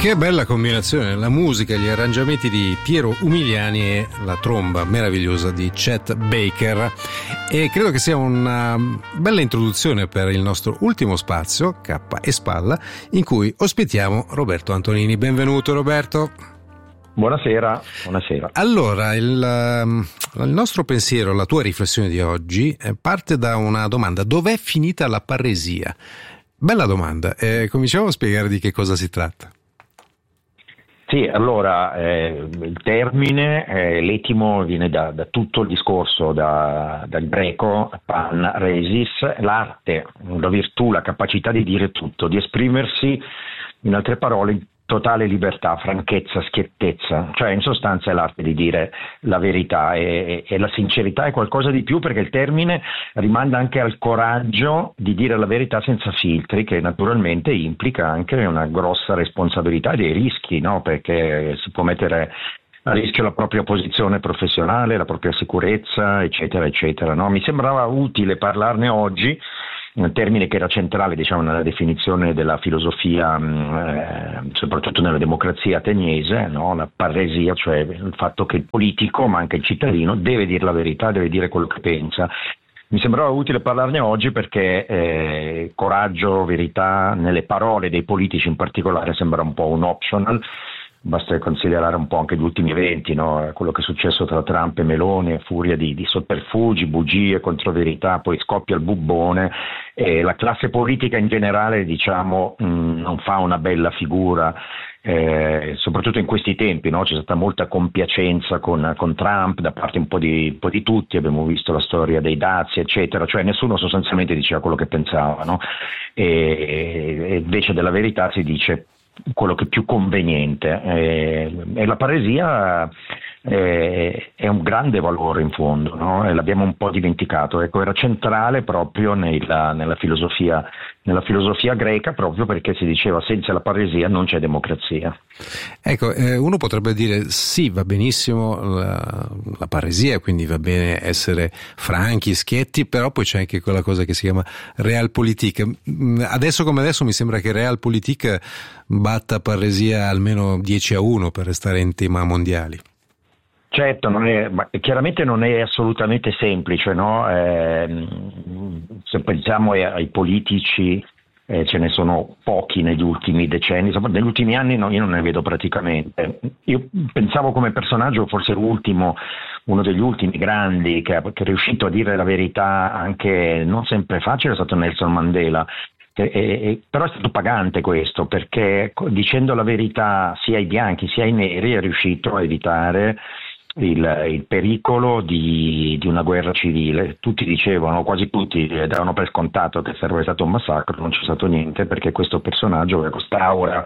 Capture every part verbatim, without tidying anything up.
Che bella combinazione, la musica, gli arrangiamenti di Piero Umiliani e la tromba meravigliosa di Chet Baker, e credo che sia una bella introduzione per il nostro ultimo spazio, Cappa e Spalla, in cui ospitiamo Roberto Antonini. Benvenuto Roberto. Buonasera, buonasera. Allora, il, il nostro pensiero, la tua riflessione di oggi parte da una domanda: dov'è finita la parresia? Bella domanda, eh, cominciamo a spiegare di che cosa si tratta. Sì, allora eh, il termine, eh, l'etimo viene da, da tutto il discorso, da, dal greco pan resis, l'arte, la virtù, la capacità di dire tutto, di esprimersi, in altre parole, totale libertà, franchezza, schiettezza, cioè in sostanza è l'arte di dire la verità, e, e la sincerità è qualcosa di più, perché il termine rimanda anche al coraggio di dire la verità senza filtri, che naturalmente implica anche una grossa responsabilità e dei rischi, no? Perché si può mettere a rischio la propria posizione professionale, la propria sicurezza, eccetera, eccetera, no? Mi sembrava utile parlarne oggi, un termine che era centrale, diciamo, nella definizione della filosofia, eh, soprattutto nella democrazia ateniese, no? La parresia, cioè il fatto che il politico, ma anche il cittadino, deve dire la verità, deve dire quello che pensa. Mi sembrava utile parlarne oggi perché eh, coraggio, verità, nelle parole dei politici in particolare sembra un po' un optional. Basta considerare un po' anche gli ultimi eventi, no? Quello che è successo tra Trump e Meloni, a furia di, di sotterfugi, bugie, controverità, poi scoppia il bubbone, e la classe politica in generale, diciamo, mh, non fa una bella figura, eh, soprattutto in questi tempi, no? C'è stata molta compiacenza con, con Trump da parte un po' di, un po' di tutti, abbiamo visto la storia dei dazi, eccetera, cioè nessuno sostanzialmente diceva quello che pensava, no? E, e invece della verità si dice quello che è più conveniente, e, e la parresia è, è un grande valore in fondo, no? E l'abbiamo un po' dimenticato. Ecco, era centrale proprio nella, nella filosofia nella filosofia greca, proprio perché si diceva senza la parresia non c'è democrazia. Ecco, eh, uno potrebbe dire sì, va benissimo la, la parresia, quindi va bene essere franchi, schietti, però poi c'è anche quella cosa che si chiama realpolitik. Adesso come adesso mi sembra che realpolitik batta parresia almeno dieci a uno per restare in tema mondiali. Certo, non è, ma chiaramente non è assolutamente semplice, no? Eh, se pensiamo ai, ai politici, eh, ce ne sono pochi negli ultimi decenni, insomma, negli ultimi anni no, io non ne vedo praticamente. Io pensavo come personaggio forse l'ultimo, uno degli ultimi grandi che, che è riuscito a dire la verità anche non sempre facile, è stato Nelson Mandela. E, e, però è stato pagante questo, perché dicendo la verità sia ai bianchi sia ai neri è riuscito a evitare Il, il pericolo di, di una guerra civile. Tutti dicevano, quasi tutti davano per scontato che sarebbe stato un massacro, non c'è stato niente, perché questo personaggio aveva quest'aura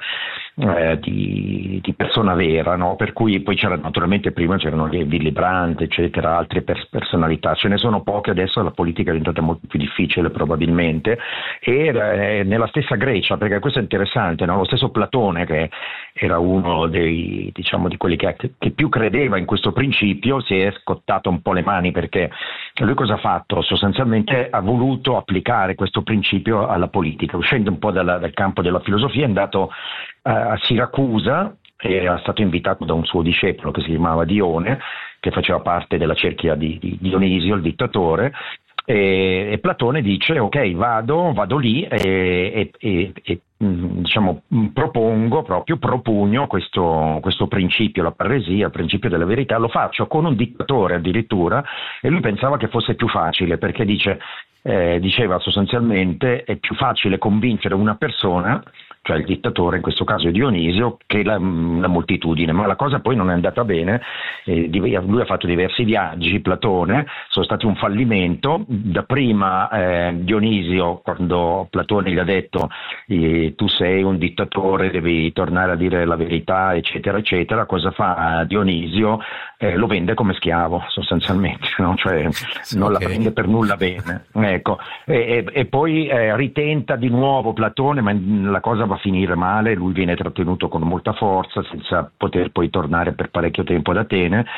eh, di, di persona vera, no? Per cui poi c'era naturalmente, prima c'erano Willy Brandt, eccetera, altre pers- personalità, ce ne sono poche adesso, la politica è diventata molto più difficile probabilmente, e eh, nella stessa Grecia, perché questo è interessante, no? Lo stesso Platone, che era uno dei, diciamo, di quelli che, che più credeva in questo principio, si è scottato un po' le mani, perché lui cosa ha fatto? Sostanzialmente ha voluto applicare questo principio alla politica, uscendo un po' dalla, dal campo della filosofia, è andato a, a Siracusa, era stato invitato da un suo discepolo che si chiamava Dione, che faceva parte della cerchia di, di Dionisio, il dittatore, e, e Platone dice ok, vado, vado lì e, e, e, e diciamo propongo, proprio propugno questo, questo principio, la parresia, il principio della verità, lo faccio con un dittatore addirittura, e lui pensava che fosse più facile, perché dice, eh, diceva sostanzialmente è più facile convincere una persona, cioè il dittatore, in questo caso Dionisio, che la, la moltitudine, ma la cosa poi non è andata bene, eh, lui ha fatto diversi viaggi, Platone, sono stati un fallimento, dapprima eh, Dionisio, quando Platone gli ha detto eh, tu sei un dittatore, devi tornare a dire la verità, eccetera, eccetera, cosa fa Dionisio? Eh, lo vende come schiavo sostanzialmente, no? Cioè non okay. La prende per nulla bene, ecco. e, e, e poi eh, ritenta di nuovo Platone, ma la cosa va a finire male, lui viene trattenuto con molta forza senza poter poi tornare per parecchio tempo ad Atene,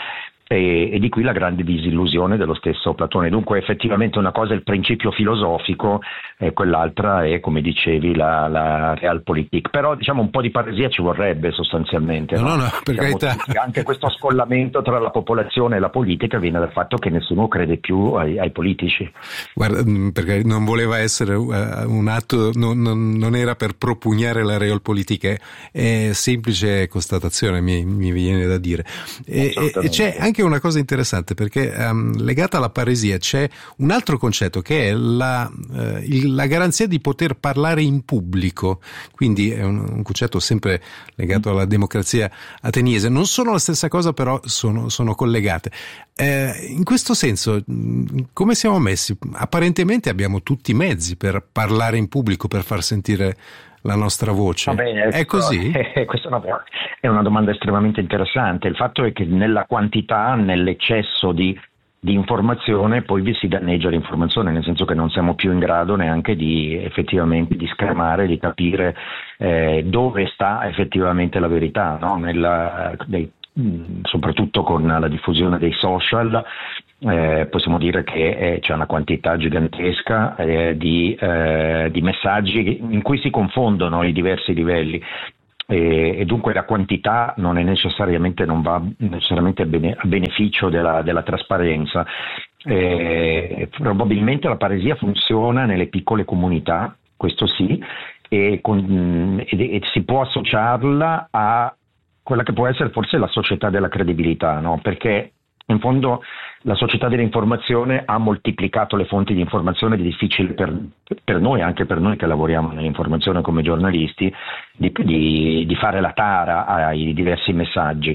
E, e di qui la grande disillusione dello stesso Platone. Dunque effettivamente una cosa è il principio filosofico e quell'altra è, come dicevi, la, la realpolitik. Però diciamo un po' di paresia ci vorrebbe sostanzialmente. No, no, no, no, per diciamo, carità. anche questo scollamento tra la popolazione e la politica viene dal fatto che nessuno crede più ai, ai politici. Guarda, perché non voleva essere un atto, non, non, non era per propugnare la realpolitik, è semplice constatazione, mi, mi viene da dire. E, e c'è anche una cosa interessante, perché um, legata alla paresia c'è un altro concetto che è la, uh, il, la garanzia di poter parlare in pubblico, quindi è un, un concetto sempre legato alla democrazia ateniese. Non sono la stessa cosa, però sono, sono collegate. Eh, in questo senso, come siamo messi? Apparentemente abbiamo tutti i mezzi per parlare in pubblico, per far sentire la nostra voce. Bene, è così? Eh, questa è una, è una domanda estremamente interessante. Il fatto è che nella quantità, nell'eccesso di, di informazione, poi vi si danneggia l'informazione, nel senso che non siamo più in grado neanche di effettivamente di scremare, di capire eh, dove sta effettivamente la verità, no? Nella, dei, soprattutto con la diffusione dei social. Eh, possiamo dire che eh, c'è una quantità gigantesca eh, di, eh, di messaggi in cui si confondono i diversi livelli e, e dunque la quantità non è necessariamente non va necessariamente a, bene, a beneficio della, della trasparenza. Eh, probabilmente la paresia funziona nelle piccole comunità, questo sì, e, con, e, e si può associarla a quella che può essere forse la società della credibilità, no? Perché in fondo la società dell'informazione ha moltiplicato le fonti di informazione, è difficile per, per noi, anche per noi che lavoriamo nell'informazione come giornalisti, di, di, di fare la tara ai diversi messaggi.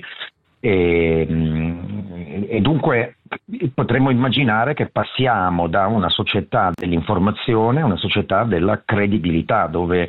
E, e dunque potremmo immaginare che passiamo da una società dell'informazione a una società della credibilità, dove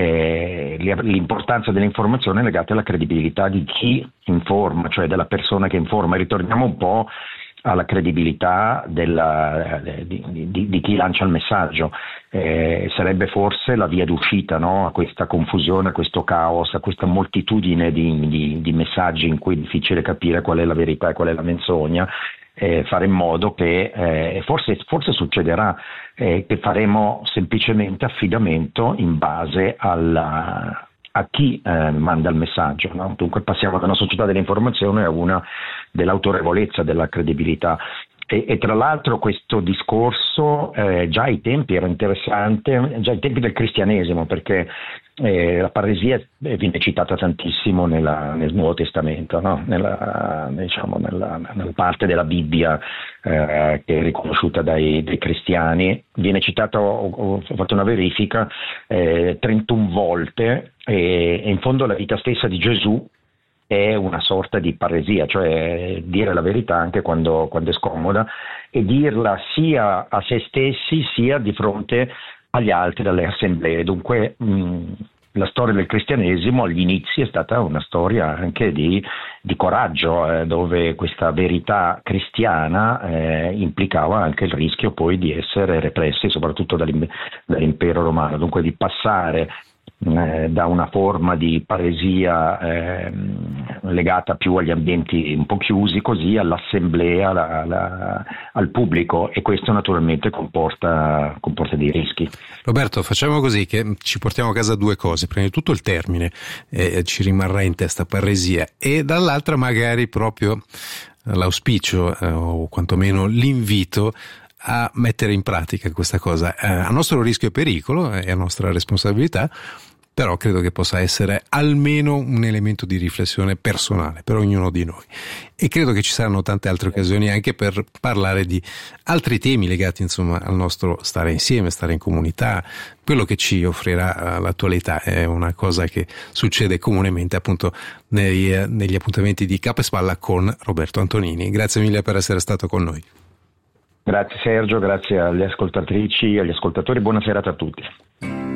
eh, l'importanza dell'informazione è legata alla credibilità di chi informa, cioè della persona che informa. Ritorniamo un po' alla credibilità della, di, di, di chi lancia il messaggio. Eh, sarebbe forse la via d'uscita, no? A questa confusione, a questo caos, a questa moltitudine di, di, di messaggi in cui è difficile capire qual è la verità e qual è la menzogna. Eh, fare in modo che eh, forse, forse succederà eh, che faremo semplicemente affidamento in base alla, a chi eh, manda il messaggio, no? Dunque passiamo da una società dell'informazione a una dell'autorevolezza, della credibilità. E, e tra l'altro questo discorso eh, già ai tempi era interessante, già ai tempi del cristianesimo, perché eh, la paresia viene citata tantissimo nella, nel Nuovo Testamento, no? nella, diciamo, nella, nella parte della Bibbia eh, che è riconosciuta dai, dai cristiani. Viene citata, ho, ho fatto una verifica, eh, trentuno volte, e, e in fondo la vita stessa di Gesù è una sorta di paresia, cioè dire la verità anche quando, quando è scomoda, e dirla sia a se stessi sia di fronte agli altri, dalle assemblee. Dunque mh, la storia del cristianesimo agli inizi è stata una storia anche di, di coraggio, eh, dove questa verità cristiana eh, implicava anche il rischio poi di essere repressi, soprattutto dall'impero romano, dunque di passare Eh, da una forma di paresia eh, legata più agli ambienti un po' chiusi, così all'assemblea, la, la, al pubblico, e questo naturalmente comporta, comporta dei rischi. Roberto, facciamo così, che ci portiamo a casa due cose: prima di tutto il termine, eh, ci rimarrà in testa paresia, e dall'altra magari proprio l'auspicio eh, o quantomeno l'invito a mettere in pratica questa cosa, eh, a nostro rischio e pericolo e a nostra responsabilità, però credo che possa essere almeno un elemento di riflessione personale per ognuno di noi, e credo che ci saranno tante altre occasioni anche per parlare di altri temi legati insomma al nostro stare insieme, stare in comunità. Quello che ci offrirà l'attualità è una cosa che succede comunemente appunto negli, negli appuntamenti di Capo e Spalla con Roberto Antonini. Grazie mille per essere stato con noi. Grazie Sergio, grazie alle ascoltatrici e agli ascoltatori, buona serata a tutti.